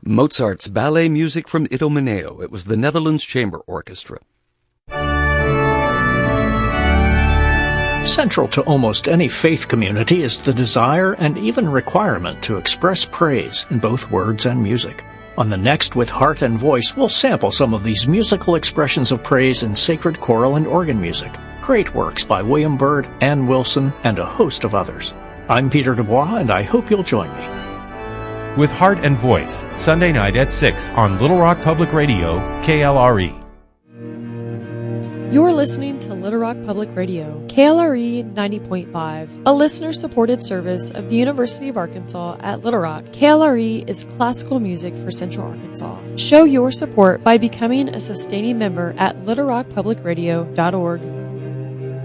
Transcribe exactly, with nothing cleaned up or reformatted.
Mozart's ballet music from Idomeneo. It was the Netherlands Chamber Orchestra. Central to almost any faith community is the desire and even requirement to express praise in both words and music. On the Next with Heart and Voice, we'll sample some of these musical expressions of praise in sacred choral and organ music. Great works by William Byrd, Ann Wilson, and a host of others. I'm Peter Dubois, and I hope you'll join me. With Heart and Voice, Sunday night at six on Little Rock Public Radio, K L R E. You're listening to Little Rock Public Radio, K L R E ninety point five, a listener-supported service of the University of Arkansas at Little Rock. K L R E is classical music for Central Arkansas. Show your support by becoming a sustaining member at little rock public radio dot org.